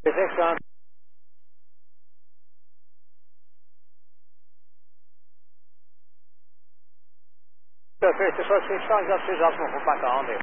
Recanto. Perfeito, só se já se já não vou para onde?